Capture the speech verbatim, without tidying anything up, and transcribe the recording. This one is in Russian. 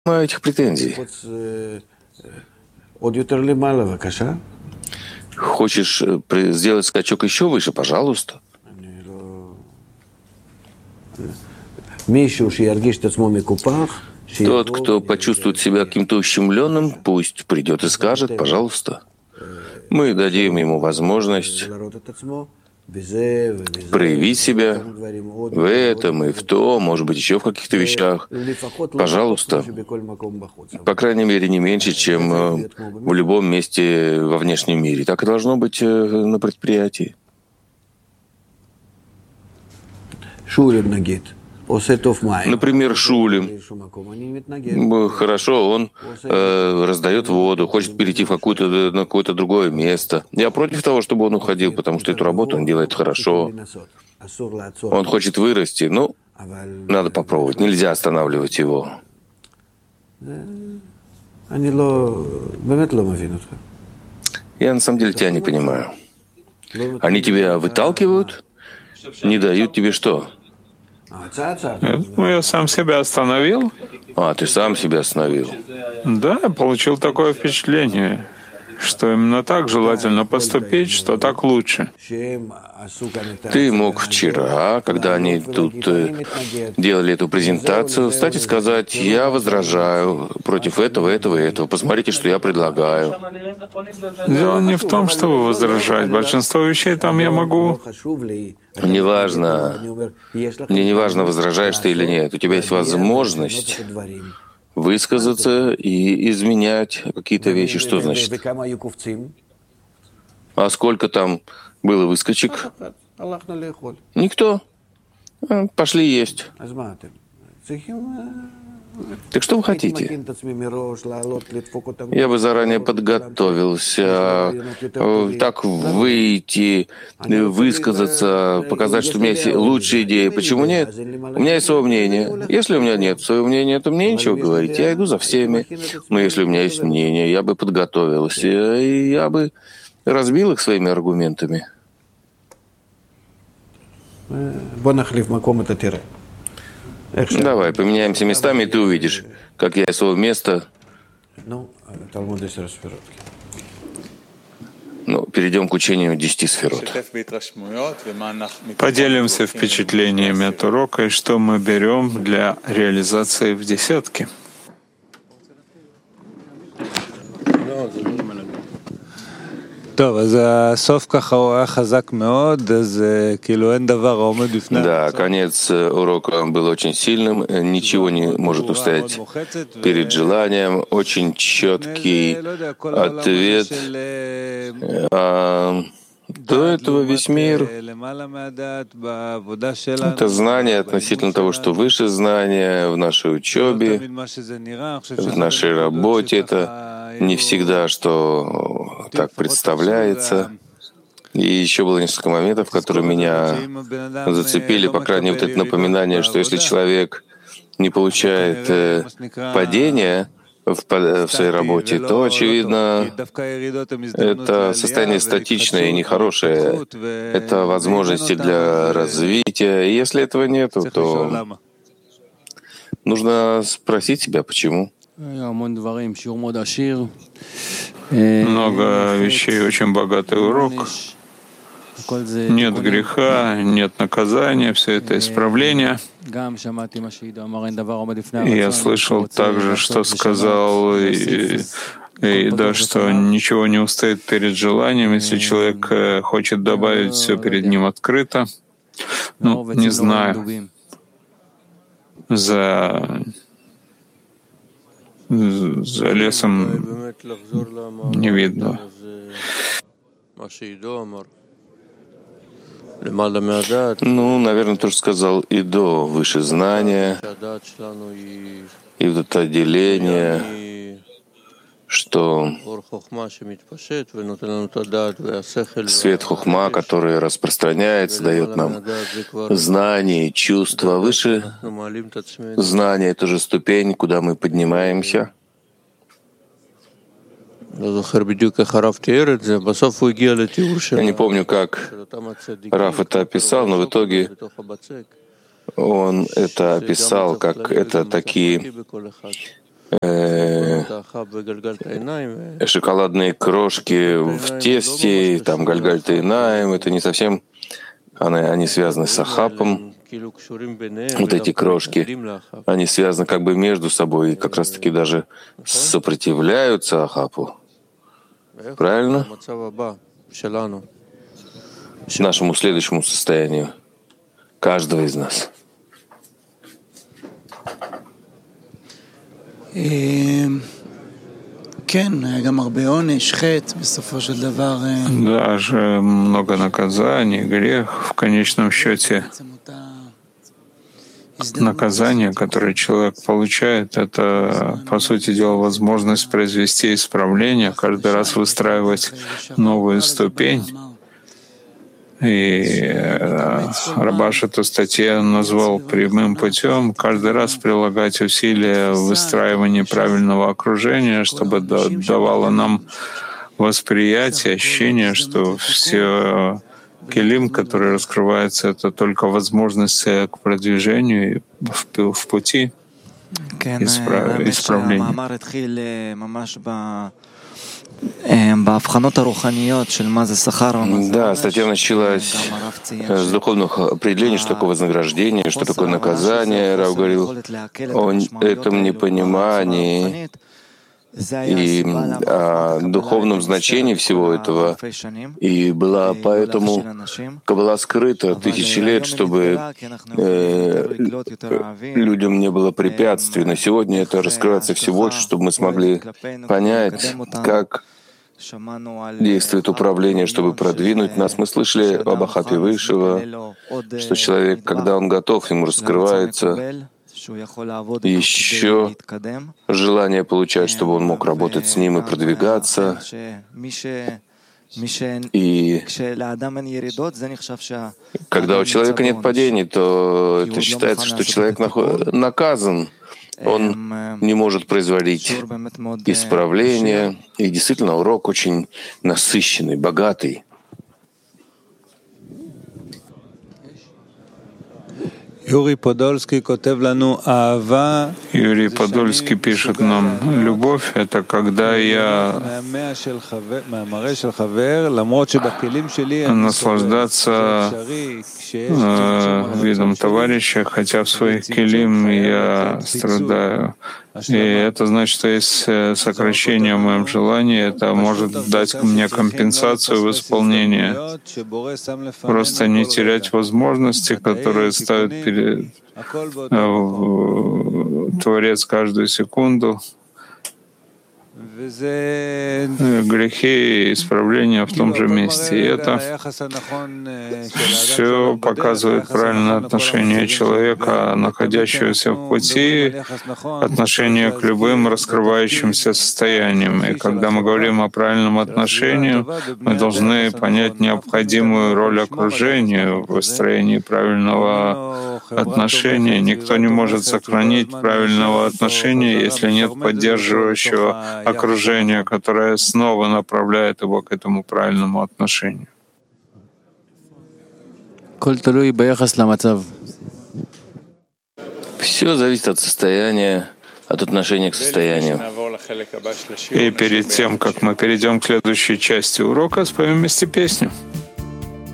этих претензий. Хочешь э, при- сделать скачок еще выше? Пожалуйста. Тот, кто почувствует себя каким-то ущемленным, пусть придет и скажет, пожалуйста. Мы дадим ему возможность проявить себя в этом и в том, может быть, еще в каких-то вещах. Пожалуйста. По крайней мере, не меньше, чем э, в любом месте во внешнем мире. Так и должно быть э, на предприятии. Например, Шулем. М, Хорошо, он э, раздает воду, хочет перейти в какую-то, на какое-то другое место. Я против того, чтобы он уходил, потому что эту работу он делает хорошо. Он хочет вырасти, ну, надо попробовать. Нельзя останавливать его. Я на самом деле тебя не понимаю. Они тебя выталкивают, не дают тебе что? Ну, я сам себя остановил. А, ты сам себя остановил. Да, я получил такое впечатление, что именно так желательно поступить, что так лучше. Ты мог вчера, когда они тут э, делали эту презентацию, встать и сказать: я возражаю против этого, этого и этого. Посмотрите, что я предлагаю. Дело не в том, чтобы возражать. Большинство вещей там я могу. Неважно, мне не важно, возражаешь ты или нет. У тебя есть возможность высказаться и изменять какие-то вещи. Что значит? А сколько там было выскочек? Никто. А, Пошли есть. Так что вы хотите? Я бы заранее подготовился, э, так выйти, э, высказаться, показать, что у меня есть лучшие идеи. Почему нет? У меня есть свое мнение. Если у меня нет своего мнения, то мне нечего говорить. Я иду за всеми. Но если у меня есть мнение, я бы подготовился, и я бы разбил их своими аргументами. Давай, поменяемся местами, и ты увидишь, как я из своего места. Ну, перейдем к учению десяти сферот. Поделимся впечатлениями от урока и что мы берем для реализации в десятке. Да, конец урока был очень сильным, ничего не может устоять перед желанием, очень четкий ответ. А до этого весь мир — это знание относительно того, что выше знания в нашей учебе, в нашей работе. Это не всегда, что так представляется. И еще было несколько моментов, которые меня зацепили, по крайней мере, вот это напоминание, что если человек не получает э, падения в, в своей работе, то, очевидно, это состояние статичное и нехорошее. Это возможности для развития. И если этого нет, то нужно спросить себя, почему. Много вещей, очень богатый урок. Нет греха, нет наказания, все это исправление. И я слышал также, что сказал и, и да, что ничего не устоит перед желанием, если человек хочет добавить все перед ним открыто. Ну, не знаю. За, за лесом не видно. Ну, наверное, тоже сказал и до выше знания, и вот это отделение, что свет хохма, который распространяется, дает нам знание, чувства. Выше знания — это же ступень, куда мы поднимаемся. Я не помню, как Раф это описал, но в итоге он это описал, как это такие э, шоколадные крошки в тесте, там гальгальта и найм, это не совсем, они, они связаны с ахапом. Вот эти крошки, они связаны как бы между собой и как раз-таки даже сопротивляются ахапу. Правильно? Нашему следующему состоянию каждого из нас. Даже много наказаний, грех, в конечном счете наказание, которое человек получает, это, по сути дела, возможность произвести исправление, каждый раз выстраивать новую ступень. И Рабаш эту статью назвал прямым путем, каждый раз прилагать усилия в выстраивании правильного окружения, чтобы давало нам восприятие, ощущение, что все келим, который раскрывается, это только возможность к продвижению в, в пути исправ... исправления. Да, статья началась с духовных определений, что такое вознаграждение, что такое наказание. Рав говорил о этом непонимании и о духовном значении всего этого. И была поэтому Каббала скрыта тысячи лет, чтобы э, людям не было препятствий. Но сегодня это раскрывается все больше, чтобы мы смогли понять, как действует управление, чтобы продвинуть нас. Мы слышали об Ахапе Высшего, что человек, когда он готов, ему раскрывается еще желание получать, чтобы он мог работать с ним и продвигаться. И когда у человека нет падений, то это считается, что человек наказан. Он не может производить исправления. И действительно, урок очень насыщенный, богатый. Юрий Подольский пишет нам: «Любовь — это когда я наслаждаться э, видом товарища, хотя в своих келим я страдаю. И это значит, что есть сокращение в моем желании, это может дать мне компенсацию в исполнении. Просто не терять возможности, которые ставит перед Творец каждую секунду. Грехи и исправления в том же месте. И это все показывает правильное отношение человека, находящегося в пути, отношение к любым раскрывающимся состояниям. И когда мы говорим о правильном отношении, мы должны понять необходимую роль окружения в выстроении правильного отношения. Никто не может сохранить правильного отношения, если нет поддерживающего окружение, которое снова направляет его к этому правильному отношению. Все зависит от состояния, от отношения к состоянию. И перед тем, как мы перейдем к следующей части урока, споем вместе песню.